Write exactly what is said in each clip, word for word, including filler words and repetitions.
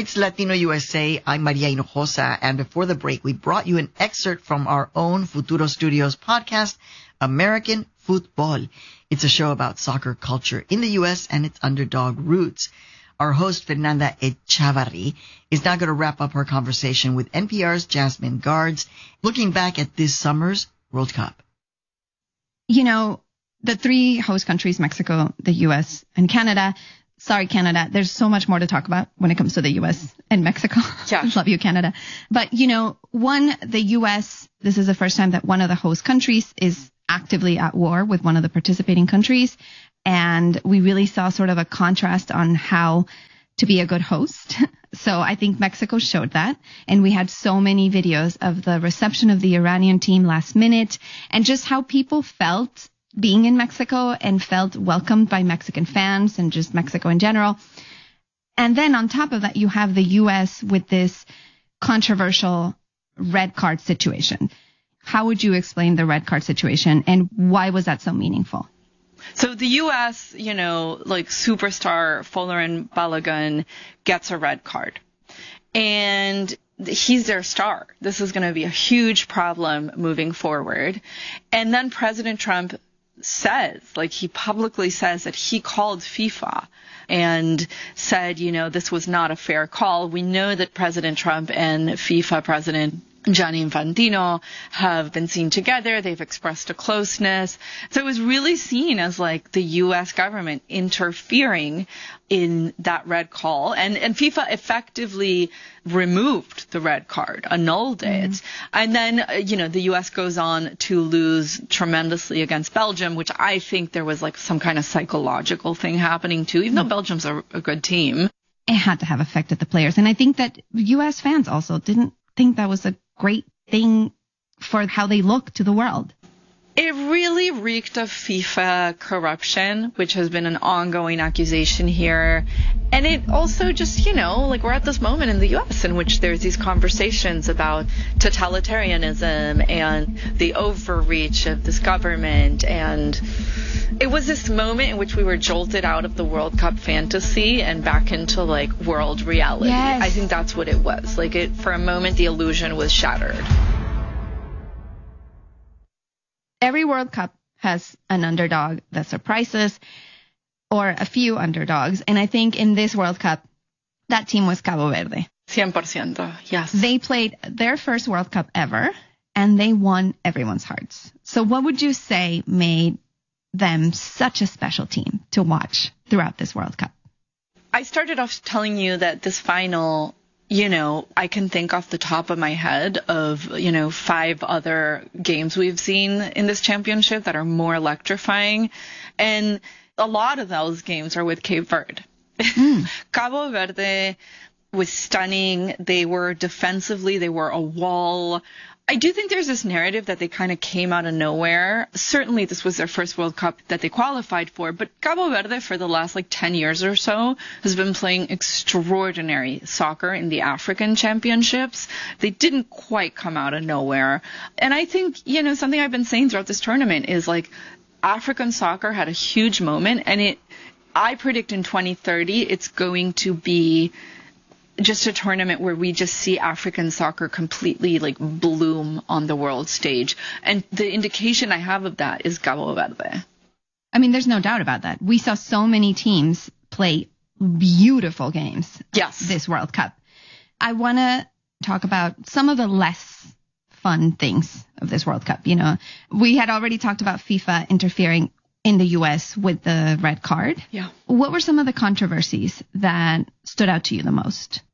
It's Latino U S A. I'm Maria Hinojosa, and before the break, we brought you an excerpt from our own Futuro Studios podcast, American Football. It's a show about soccer culture in the U S and its underdog roots. Our host, Fernanda Echavarri, is now going to wrap up her conversation with N P R's Jasmine Guards, looking back at this summer's World Cup. You know, the three host countries, Mexico, the U S, and Canada. Sorry, Canada. There's so much more to talk about when it comes to the U S and Mexico. Yeah. Love you, Canada. But, you know, one, the U S, this is the first time that one of the host countries is actively at war with one of the participating countries. And we really saw sort of a contrast on how to be a good host. So I think Mexico showed that. And we had so many videos of the reception of the Iranian team last minute and just how people felt being in Mexico and felt welcomed by Mexican fans and just Mexico in general. And then on top of that, you have the U S with this controversial red card situation. How would you explain the red card situation and why was that so meaningful? So the U S, you know, like superstar Folarin Balogun gets a red card. And he's their star. This is going to be a huge problem moving forward. And then President Trump says, like he publicly says that he called FIFA and said, you know, this was not a fair call. We know that President Trump and FIFA President Gianni Infantino have been seen together. They've expressed a closeness. So it was really seen as like the U S government interfering in that red call. And, and FIFA effectively removed the red card, annulled it. Mm-hmm. And then, uh, you know, the U S goes on to lose tremendously against Belgium, which I think there was like some kind of psychological thing happening too, even mm-hmm. though Belgium's a, a good team. It had to have affected the players. And I think that U S fans also didn't think that was a great thing for how they look to the world. It really reeked of FIFA corruption, which has been an ongoing accusation here. And it also just, you know, like we're at this moment in the U S in which there's these conversations about totalitarianism and the overreach of this government. And it was this moment in which we were jolted out of the World Cup fantasy and back into like world reality. Yes. I think that's what it was. Like it, for a moment, the illusion was shattered. Every World Cup has an underdog that surprises or a few underdogs. And I think in this World Cup, that team was Cabo Verde. one hundred percent, yes. They played their first World Cup ever, and they won everyone's hearts. So what would you say made them such a special team to watch throughout this World Cup? I started off telling you that this final, you know, I can think off the top of my head of, you know, five other games we've seen in this championship that are more electrifying. And a lot of those games are with Cape Verde. Mm. Cabo Verde was stunning. They were defensively, they were a wall. I do think there's this narrative that they kind of came out of nowhere. Certainly this was their first World Cup that they qualified for, but Cabo Verde for the last like ten years or so has been playing extraordinary soccer in the African championships. They didn't quite come out of nowhere. And I think, you know, something I've been saying throughout this tournament is like African soccer had a huge moment, and it, I predict in twenty thirty it's going to be just a tournament where we just see African soccer completely like bloom on the world stage. And the indication I have of that is Cabo Verde. I mean, there's no doubt about that. We saw so many teams play beautiful games yes. this World Cup. I want to talk about some of the less fun things of this World Cup. You know, we had already talked about FIFA interfering in the U S with the red card. Yeah. What were some of the controversies that stood out to you the most?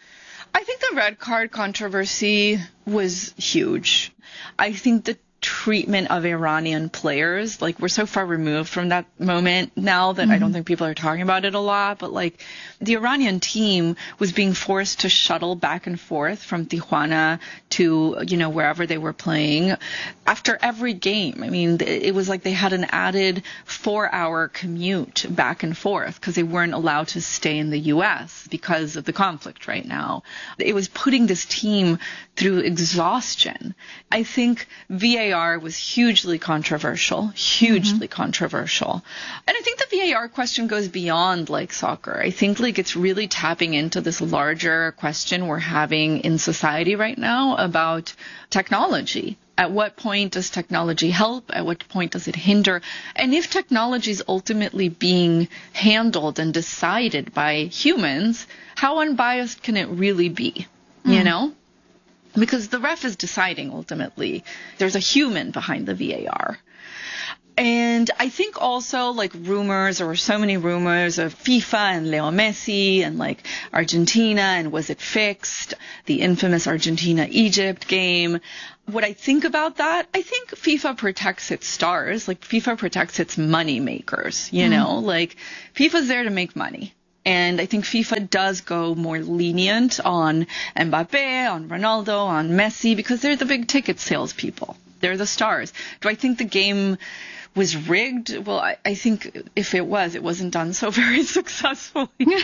I think the red card controversy was huge. I think the treatment of Iranian players, like we're so far removed from that moment now that mm-hmm. I don't think people are talking about it a lot, but like the Iranian team was being forced to shuttle back and forth from Tijuana to, you know, wherever they were playing after every game. I mean, it was like they had an added four hour commute back and forth because they weren't allowed to stay in the U S because of the conflict right now. It was putting this team through exhaustion. I think V A A R was hugely controversial, hugely mm-hmm. controversial. And I think the V A R question goes beyond like soccer. I think like it's really tapping into this larger question we're having in society right now about technology. At what point does technology help? At what point does it hinder? And if technology is ultimately being handled and decided by humans, how unbiased can it really be? Mm. You know? Because the ref is deciding ultimately. There's a human behind the V A R. And I think also like rumors, there were so many rumors of FIFA and Leo Messi and like Argentina and was it fixed? The infamous Argentina-Egypt game. What I think about that, I think FIFA protects its stars. Like FIFA protects its money makers, you mm. know, like FIFA's there to make money. And I think FIFA does go more lenient on Mbappe, on Ronaldo, on Messi, because they're the big ticket salespeople. They're the stars. Do I think the game was rigged? Well, I, I think if it was, it wasn't done so very successfully.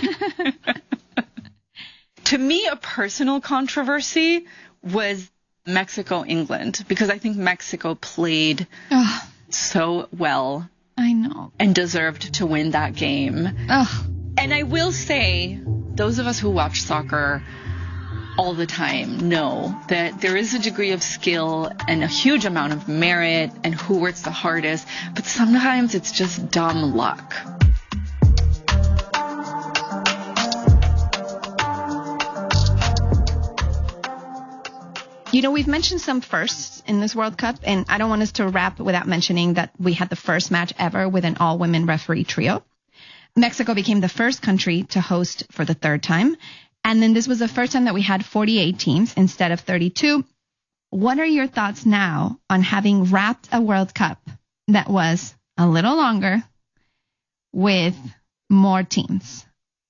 To me, a personal controversy was Mexico-England, because I think Mexico played oh. so well. I know. And deserved to win that game. Oh. And I will say, those of us who watch soccer all the time know that there is a degree of skill and a huge amount of merit and who works the hardest, but sometimes it's just dumb luck. You know, we've mentioned some firsts in this World Cup, and I don't want us to wrap without mentioning that we had the first match ever with an all-women referee trio. Mexico became the first country to host for the third time. And then this was the first time that we had forty-eight teams instead of thirty-two. What are your thoughts now on having wrapped a World Cup that was a little longer with more teams?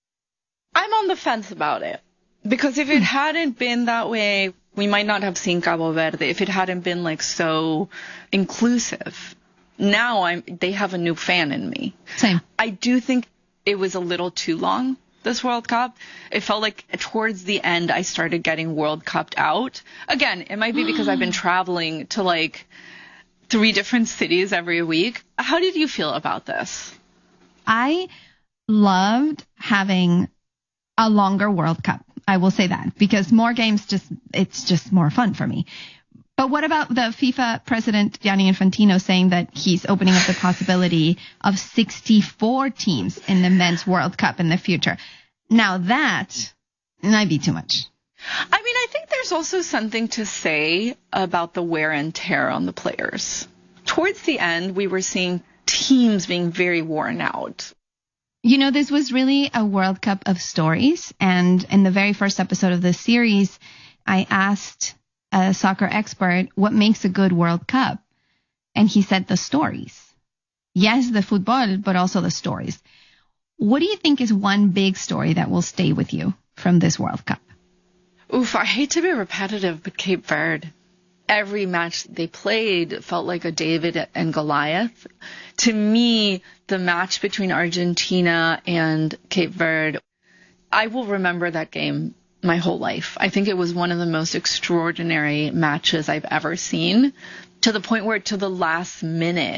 I'm on the fence about it. Because if it hadn't been that way, we might not have seen Cabo Verde. If it hadn't been like so inclusive. Now I'm, they have a new fan in me. Same. I do think it was a little too long, this World Cup. It felt like towards the end I started getting World Cupped out. Again, it might be because I've been traveling to like three different cities every week. How did you feel about this? I loved having a longer World Cup. I will say that, because more games just, it's just more fun for me. But what about the FIFA president, Gianni Infantino, saying that he's opening up the possibility of sixty-four teams in the Men's World Cup in the future? Now that might be too much. I mean, I think there's also something to say about the wear and tear on the players. Towards the end, we were seeing teams being very worn out. You know, this was really a World Cup of stories. And in the very first episode of this series, I asked a soccer expert what makes a good World Cup. And he said the stories. Yes, the football, but also the stories. What do you think is one big story that will stay with you from this World Cup? Oof, I hate to be repetitive, but Cape Verde. Every match they played felt like a David and Goliath. To me, the match between Argentina and Cape Verde, I will remember that game my whole life. I think it was one of the most extraordinary matches I've ever seen, to the point where to the last minute,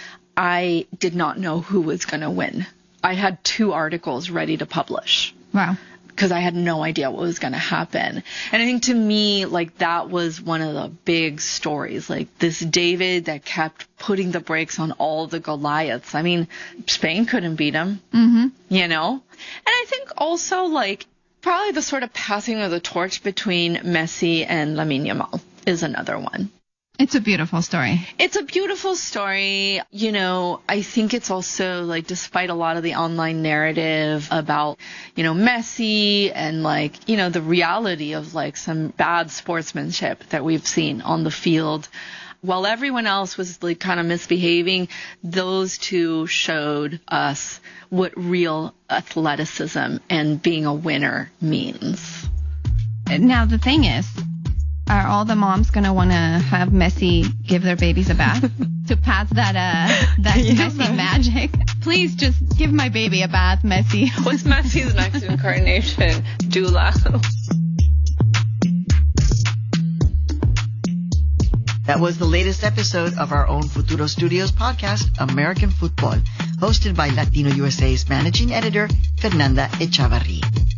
I did not know who was going to win. I had two articles ready to publish. Wow. Because I had no idea what was going to happen. And I think to me, like, that was one of the big stories. Like, this David that kept putting the brakes on all the Goliaths. I mean, Spain couldn't beat him, mm-hmm. you know? And I think also, like, probably the sort of passing of the torch between Messi and Lamine Yamal is another one. It's a beautiful story. It's a beautiful story. You know, I think it's also, like, despite a lot of the online narrative about, you know, Messi and, like, you know, the reality of, like, some bad sportsmanship that we've seen on the field, while everyone else was, like, kind of misbehaving, those two showed us what real athleticism and being a winner means. Now, the thing is, are all the moms going to want to have Messi give their babies a bath to pass that uh, that yeah, Messi right. magic? Please just give my baby a bath, Messi. What's Messi's next incarnation? Dula. That was the latest episode of our own Futuro Studios podcast, American Football, hosted by Latino U S A's managing editor, Fernanda Echavarri.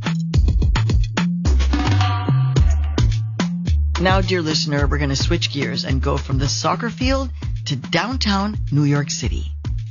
Now, dear listener, we're going to switch gears and go from the soccer field to downtown New York City.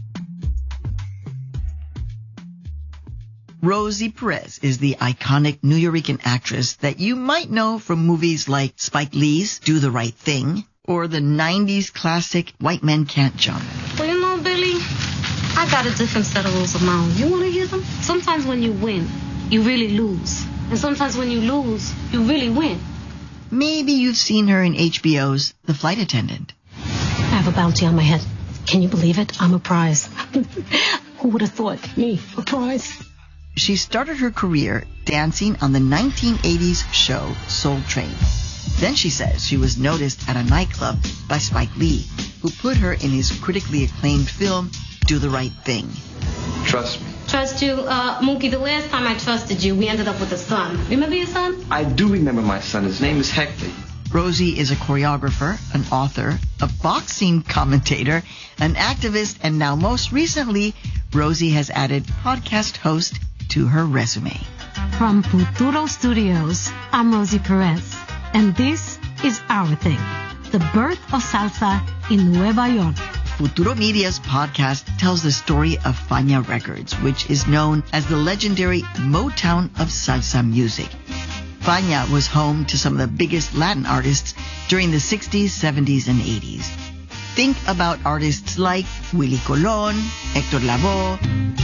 Rosie Perez is the iconic Nuyorican actress that you might know from movies like Spike Lee's Do the Right Thing or the nineties classic White Men Can't Jump. Well, you know, Billy, I got a different set of rules of my own. You want to hear them? Sometimes when you win, you really lose. And sometimes when you lose, you really win. Maybe you've seen her in H B O's The Flight Attendant. I have a bounty on my head. Can you believe it? I'm a prize. Who would have thought? Me, a prize. She started her career dancing on the nineteen eighties show Soul Train. Then she says she was noticed at a nightclub by Spike Lee, who put her in his critically acclaimed film, Do the Right Thing. Trust me. Trust you? Uh, Mookie, the last time I trusted you, we ended up with a son. Remember your son? I do remember my son. His name is Hector. Rosie is a choreographer, an author, a boxing commentator, an activist, and now most recently, Rosie has added podcast host to her resume. From Futuro Studios, I'm Rosie Perez, and this is Our Thing, the birth of salsa in Nueva York. Futuro Media's podcast tells the story of Fania Records, which is known as the legendary Motown of salsa music. Fania was home to some of the biggest Latin artists during the sixties, seventies, and eighties. Think about artists like Willie Colon, Hector Lavoe,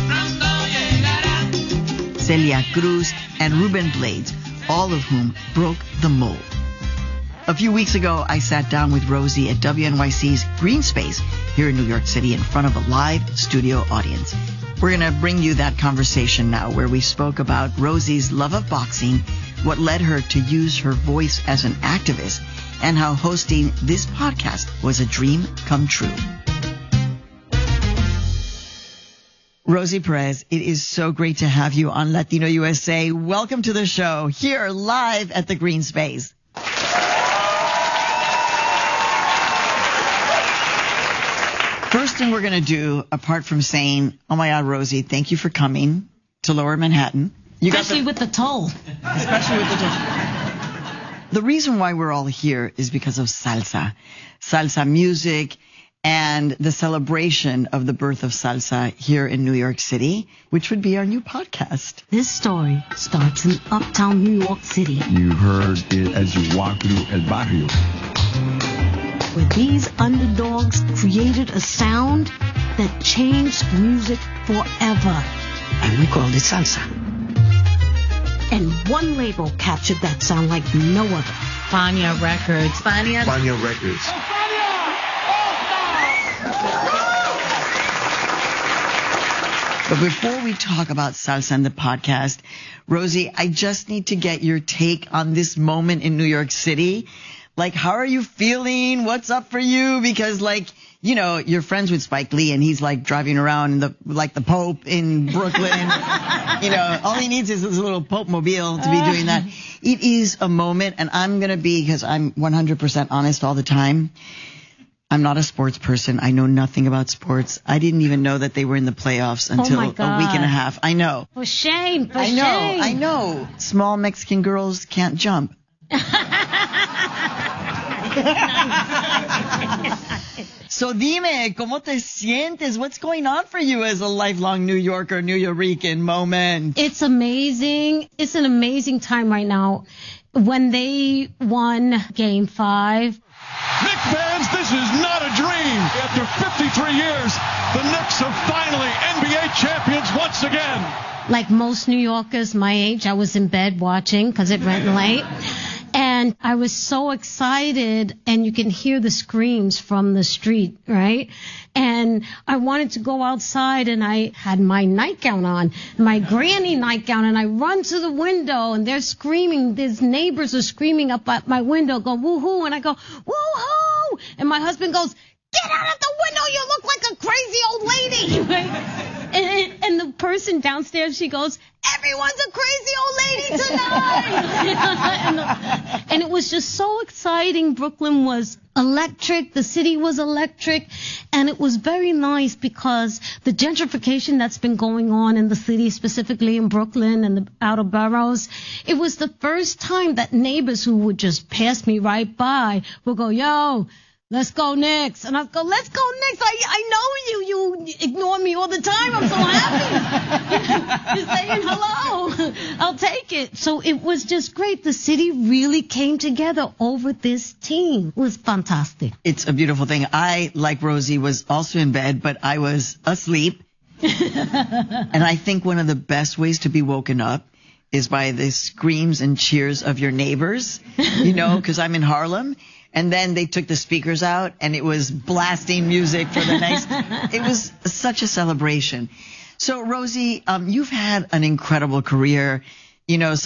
Celia Cruz, and Ruben Blades, all of whom broke the mold. A few weeks ago, I sat down with Rosie at W N Y C's Green Space here in New York City in front of a live studio audience. We're going to bring you that conversation now where we spoke about Rosie's love of boxing, what led her to use her voice as an activist, and how hosting this podcast was a dream come true. Rosie Perez, it is so great to have you on Latino U S A. Welcome to the show here live at the Green Space. First thing we're going to do, apart from saying, oh my God, Rosie, thank you for coming to Lower Manhattan. You Especially got the, with the toll. Especially with the toll. The reason why we're all here is because of salsa. Salsa music and the celebration of the birth of salsa here in New York City, which would be our new podcast. This story starts in uptown New York City. You heard it as you walk through El Barrio, where these underdogs created a sound that changed music forever. And we called it salsa. And one label captured that sound like no other. Fania Records. Fania. Fania Records. But before we talk about salsa and the podcast, Rosie, I just need to get your take on this moment in New York City. Like, how are you feeling? What's up for you? Because, like, you know, you're friends with Spike Lee, and he's, like, driving around in the, like the Pope in Brooklyn. You know, all he needs is his little Pope mobile to be doing that. It is a moment, and I'm going to be, because I'm one hundred percent honest all the time, I'm not a sports person. I know nothing about sports. I didn't even know that they were in the playoffs until oh my a God. week and a half. I know. For shame, for I know, shame. I know. Small Mexican girls can't jump. So dime, ¿cómo te sientes? What's going on for you as a lifelong New Yorker, New Yorican moment? It's amazing. It's an amazing time right now. When they won Game Five. Knicks fans, this is not a dream. After fifty-three years, the Knicks are finally N B A champions once again. Like most New Yorkers my age, I was in bed watching because it went late. And I was so excited, and you can hear the screams from the street, right? And I wanted to go outside, and I had my nightgown on, my granny nightgown, and I run to the window, and they're screaming. These neighbors are screaming up at my window, go, woohoo, and I go, woohoo! And my husband goes, get out of the window, you look like a crazy old lady, right? And, and the person downstairs, she goes, everyone's a crazy old lady tonight. and, the, and it was was just so exciting. Brooklyn was electric. The city was electric. And it was very nice because the gentrification that's been going on in the city, specifically in Brooklyn and the outer boroughs, it was the first time that neighbors who would just pass me right by would go, yo, let's go Knicks. And I'd go, let's go Knicks. I, I know you. You ignore me all the time. I'm so happy. You're saying hello. I'll take it. So it was just great. The city really came together over this team. It was fantastic. It's a beautiful thing. I, like Rosie, was also in bed, but I was asleep. And I think one of the best ways to be woken up is by the screams and cheers of your neighbors, you know, because I'm in Harlem. And then they took the speakers out, and it was blasting music for the next. It was such a celebration. So, Rosie, um, you've had an incredible career. You know,